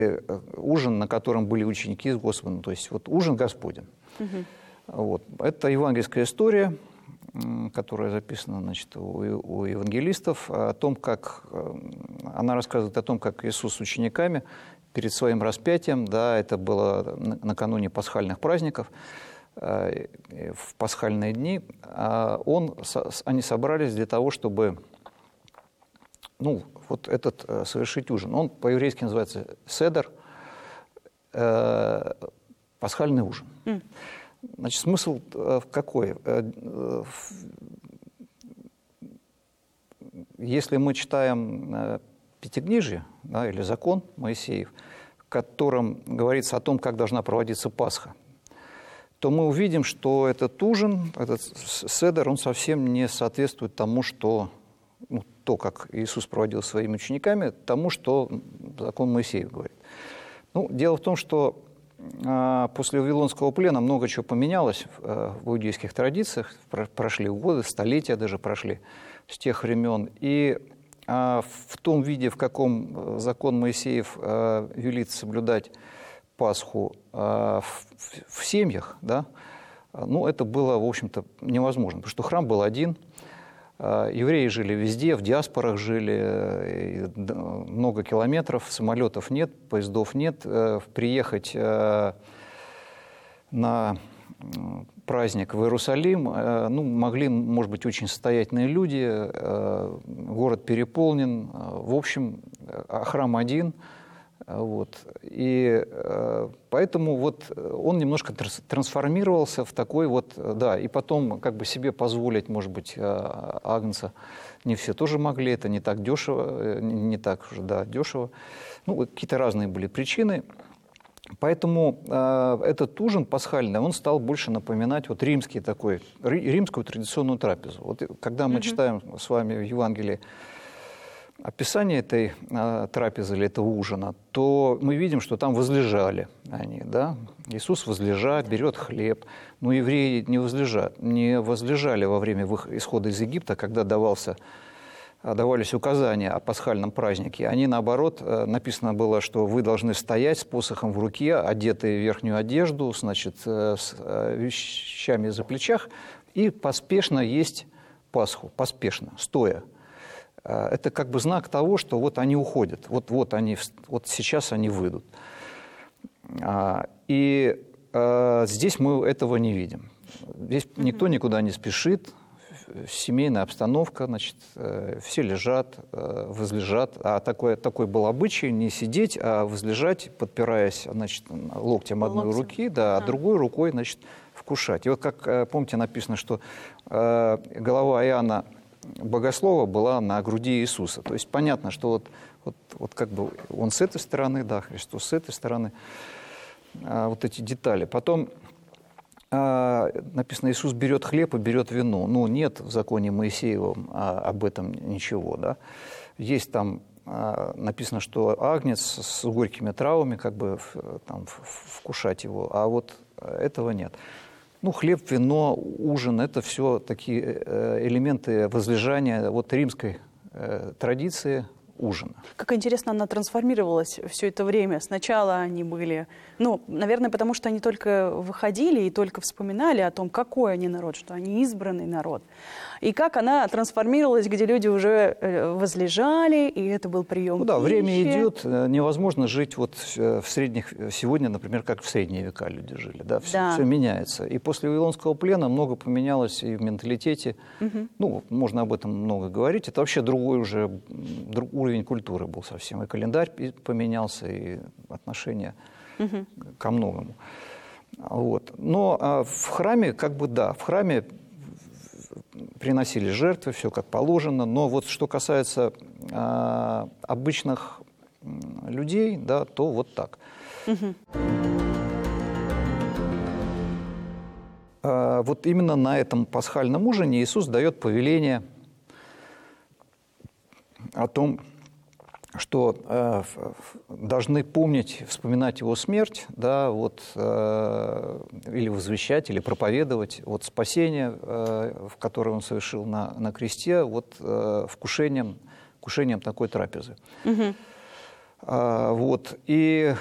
ужин, на котором были ученики с Господом, то есть вот ужин Господень. Вот. Это евангельская история, которая записана, значит, у евангелистов, о том, как она рассказывает о том, как Иисус с учениками перед своим распятием, да, это было накануне пасхальных праздников, в пасхальные дни, они собрались для того, чтобы вот этот совершить ужин. Он по-еврейски называется седер, пасхальный ужин. Значит, смысл какой? Если мы читаем Пятикнижие, да, или закон Моисеев, в котором говорится о том, как должна проводиться Пасха, то мы увидим, что этот ужин, этот седер, он совсем не соответствует тому, что, то, как Иисус проводил своими учениками, тому, что закон Моисеев говорит. Дело в том, что после Вавилонского плена много чего поменялось в иудейских традициях. Прошли годы, столетия даже прошли с тех времен. И в том виде, в каком закон Моисеев велит соблюдать Пасху в семьях, да, это было, в общем-то, невозможно. Потому что храм был один, евреи жили везде, в диаспорах жили, много километров, самолетов нет, поездов нет. Приехать на праздник в Иерусалим могли, может быть, очень состоятельные люди, город переполнен, в общем, храм один. Вот. И поэтому вот он немножко трансформировался в такой вот, да, и потом как бы себе позволить, может быть, агнца не все тоже могли, это не так дешево, не так уже, да, дешево. Какие-то разные были причины. Поэтому этот ужин пасхальный, он стал больше напоминать вот римскую традиционную трапезу. Вот когда мы читаем с вами в Евангелии описание этой трапезы или этого ужина, то мы видим, что там возлежали они, да? Иисус возлежа, берет хлеб. Но евреи не возлежали во время исхода из Египта, когда давались указания о пасхальном празднике. Они, наоборот, написано было, что вы должны стоять с посохом в руке, одетые в верхнюю одежду, значит, с вещами за плечах, и поспешно есть Пасху, поспешно, стоя. Это как бы знак того, что вот они уходят, вот сейчас они выйдут. И здесь мы этого не видим. Здесь никто никуда не спешит, семейная обстановка, значит, все лежат, возлежат. А такой был обычай не сидеть, а возлежать, подпираясь, значит, локтем одной руки, да, а другой рукой, значит, вкушать. И вот как, помните, написано, что голова Иоанна Богослова была на груди Иисуса. То есть понятно, что вот как бы он с этой стороны, да, Христос с этой стороны, вот эти детали. Потом написано, Иисус берет хлеб и берет вино. Нет в законе Моисеевом об этом ничего, да. Есть там написано, что агнец с горькими травами, как бы там вкушать его, а вот этого нет. Хлеб, вино, ужин – это все такие элементы возлежания вот римской традиции ужина. Как интересно, она трансформировалась все это время. Сначала они были, наверное, потому что они только выходили и только вспоминали о том, какой они народ, что они избранный народ. И как она трансформировалась, где люди уже возлежали, и это был прием пищи. Время идет, невозможно жить вот в средних, сегодня, например, как в средние века люди жили. Да, все меняется. И после Вавилонского плена много поменялось и в менталитете. Можно об этом много говорить. Это вообще другой уже уровень культуры был совсем. И календарь поменялся, и отношение ко многому. Вот. Но в храме, в храме приносили жертвы, все как положено. Но вот что касается обычных людей, да, то вот так. Вот именно на этом пасхальном ужине Иисус дает повеление о том, что должны помнить, вспоминать его смерть, да, или возвещать, или проповедовать спасение, которое он совершил на кресте, вкушением такой трапезы. Вот. И